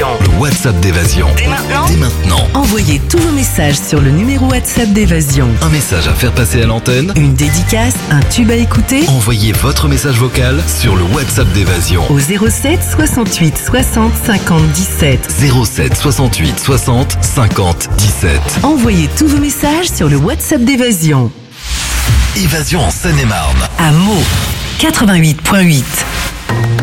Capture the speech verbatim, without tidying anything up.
d'Évasion. Le WhatsApp d'Évasion. Dès maintenant, Dès maintenant. Envoyez tous vos messages sur le numéro WhatsApp d'Évasion. Un message à faire passer à l'antenne. Une dédicace, un tube à écouter Envoyez votre message vocal sur le WhatsApp d'Évasion. au zéro sept soixante-huit soixante cinquante dix-sept. zéro sept soixante-huit soixante cinquante dix-sept. Envoyez tous vos messages sur le WhatsApp d'Évasion. Évasion en Seine-et-Marne. À Meaux, quatre-vingt-huit virgule huit.